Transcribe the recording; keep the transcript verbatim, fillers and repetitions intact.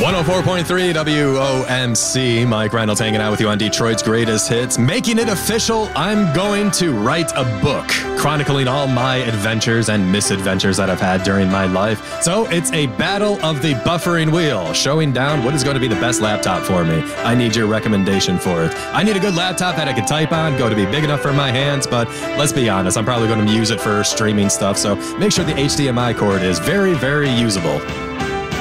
one oh four point three W O M C. Mike Reynolds hanging out with you on Detroit's Greatest Hits. Making it official, I'm going to write a book chronicling all my adventures and misadventures that I've had during my life. So it's a battle of the buffering wheel, showing down what is going to be the best laptop for me. I need your recommendation for it. I need a good laptop that I can type on, go to be big enough for my hands, but let's be honest, I'm probably going to use it for streaming stuff, so make sure the H D M I cord is very, very usable.